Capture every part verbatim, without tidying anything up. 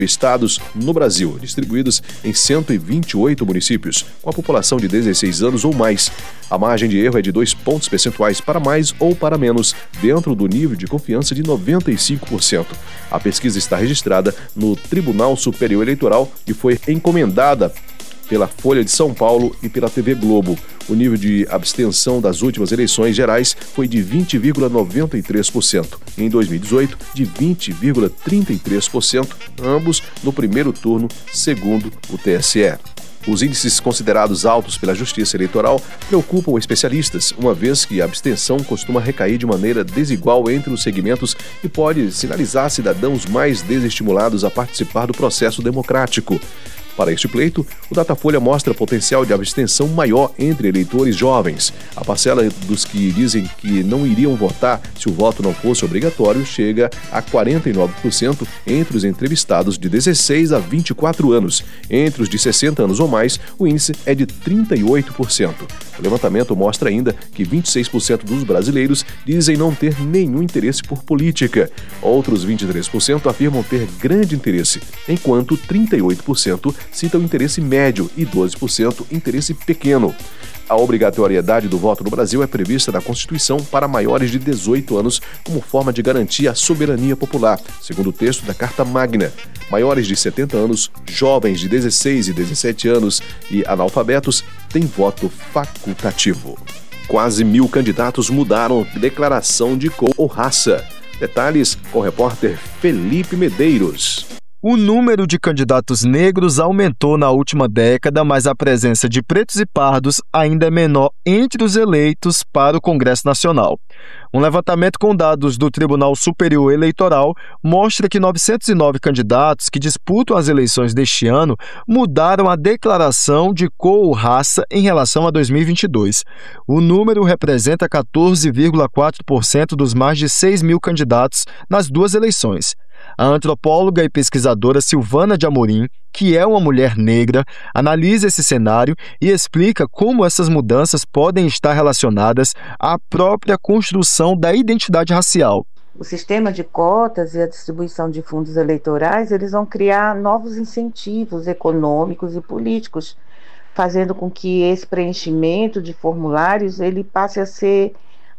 estados no Brasil, distribuídos em cento e vinte e oito municípios, com a população de dezesseis anos ou mais. A margem de erro é de dois pontos percentuais para mais ou para menos, dentro do nível de confiança de noventa e cinco por cento. A pesquisa está registrada no Tribunal Superior Eleitoral e foi encomendada pela Folha de São Paulo e pela T V Globo. O nível de abstenção das últimas eleições gerais foi de vinte vírgula noventa e três por cento. Em dois mil e dezoito, de vinte vírgula trinta e três por cento, ambos no primeiro turno, segundo o T S E. Os índices considerados altos pela Justiça Eleitoral preocupam especialistas, uma vez que a abstenção costuma recair de maneira desigual entre os segmentos e pode sinalizar cidadãos mais desestimulados a participar do processo democrático. Para este pleito, o Datafolha mostra potencial de abstenção maior entre eleitores jovens. A parcela dos que dizem que não iriam votar se o voto não fosse obrigatório chega a quarenta e nove por cento entre os entrevistados de dezesseis a vinte e quatro anos. Entre os de sessenta anos ou mais, o índice é de trinta e oito por cento. O levantamento mostra ainda que vinte e seis por cento dos brasileiros dizem não ter nenhum interesse por política. Outros vinte e três por cento afirmam ter grande interesse, enquanto trinta e oito por cento citam interesse médio e doze por cento interesse pequeno. A obrigatoriedade do voto no Brasil é prevista na Constituição para maiores de dezoito anos como forma de garantir a soberania popular, segundo o texto da Carta Magna. Maiores de setenta anos, jovens de dezesseis e dezessete anos e analfabetos têm voto facultativo. Quase mil candidatos mudaram declaração de cor ou raça. Detalhes com o repórter Felipe Medeiros. O número de candidatos negros aumentou na última década, mas a presença de pretos e pardos ainda é menor entre os eleitos para o Congresso Nacional. Um levantamento com dados do Tribunal Superior Eleitoral mostra que novecentos e nove candidatos que disputam as eleições deste ano mudaram a declaração de cor ou raça em relação a dois mil e vinte e dois. O número representa quatorze vírgula quatro por cento dos mais de seis mil candidatos nas duas eleições. A antropóloga e pesquisadora Silvana de Amorim, que é uma mulher negra, analisa esse cenário e explica como essas mudanças podem estar relacionadas à própria construção da identidade racial. O sistema de cotas e a distribuição de fundos eleitorais, eles vão criar novos incentivos econômicos e políticos, fazendo com que esse preenchimento de formulários ele passe a ser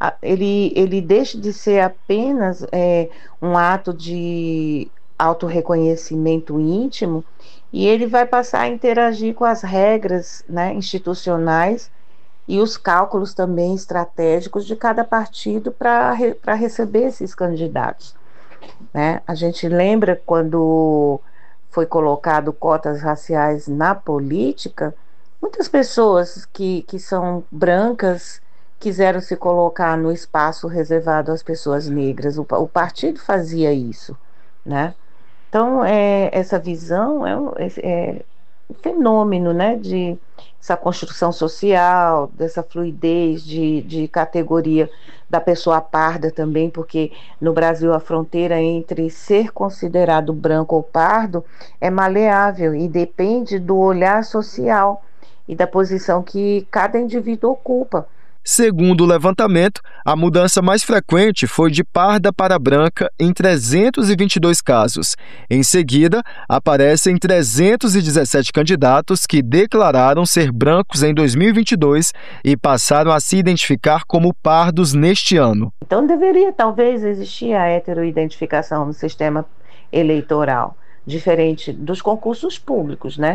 Ele, ele deixa de ser apenas é, um ato de autorreconhecimento íntimo e ele vai passar a interagir com as regras, né, institucionais e os cálculos também estratégicos de cada partido para re, para receber esses candidatos. Né? A gente lembra quando foi colocado cotas raciais na política, muitas pessoas que, que são brancas quiseram se colocar no espaço reservado às pessoas negras. O, o partido fazia isso, né? Então, é, essa visão é um, é um fenômeno, né, de essa construção social, dessa fluidez de, de categoria da pessoa parda também, porque no Brasil a fronteira entre ser considerado branco ou pardo é maleável e depende do olhar social e da posição que cada indivíduo ocupa. Segundo o levantamento, a mudança mais frequente foi de parda para branca em trezentos e vinte e dois casos. Em seguida, aparecem trezentos e dezessete candidatos que declararam ser brancos em dois mil e vinte e dois e passaram a se identificar como pardos neste ano. Então deveria talvez existir a heteroidentificação no sistema eleitoral, diferente dos concursos públicos, né?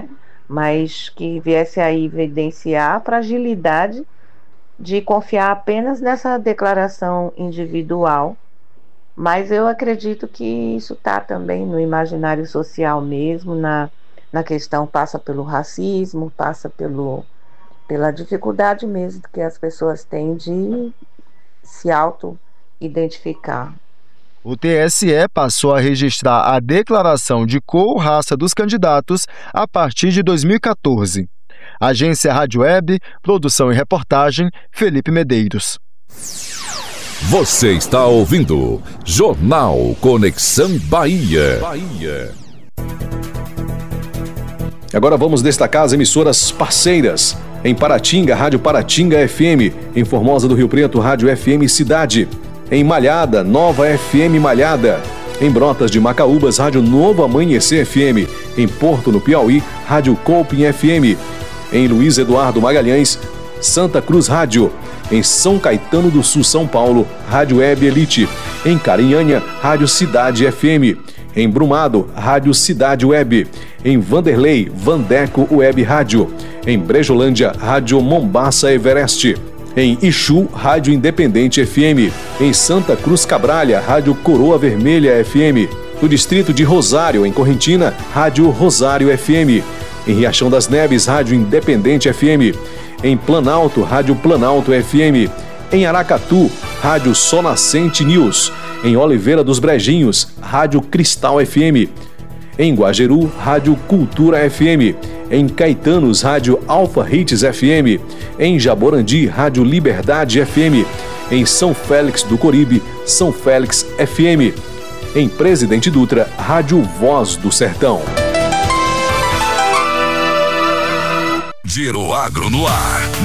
Mas que viesse a evidenciar a fragilidade de confiar apenas nessa declaração individual, mas eu acredito que isso está também no imaginário social mesmo, na, na questão passa pelo racismo, passa pelo, pela dificuldade mesmo que as pessoas têm de se auto-identificar. O T S E passou a registrar a declaração de cor ou raça dos candidatos a partir de dois mil e quatorze. Agência Rádio Web, produção e reportagem, Felipe Medeiros. Você está ouvindo Jornal Conexão Bahia. Bahia. Agora vamos destacar as emissoras parceiras. Em Paratinga, Rádio Paratinga F M. Em Formosa do Rio Preto, Rádio F M Cidade. Em Malhada, Nova F M Malhada. Em Brotas de Macaúbas, Rádio Novo Amanhecer F M. Em Porto, no Piauí, Rádio Copim F M. Em Luiz Eduardo Magalhães, Santa Cruz Rádio. Em São Caetano do Sul, São Paulo, Rádio Web Elite. Em Carinhanha, Rádio Cidade F M. Em Brumado, Rádio Cidade Web. Em Vanderlei, Vandeco Web Rádio. Em Brejolândia, Rádio Mombaça Everest. Em Ixu, Rádio Independente F M. Em Santa Cruz Cabralha, Rádio Coroa Vermelha F M. No distrito de Rosário, em Correntina, Rádio Rosário F M. Em Riachão das Neves, Rádio Independente F M. Em Planalto, Rádio Planalto F M. Em Aracatu, Rádio Sol Nascente News. Em Oliveira dos Brejinhos, Rádio Cristal F M. Em Guajeru, Rádio Cultura F M. Em Caetanos, Rádio Alfa Hits F M. Em Jaborandi, Rádio Liberdade F M. Em São Félix do Coribe, São Félix F M. Em Presidente Dutra, Rádio Voz do Sertão. Giro Agro no ar.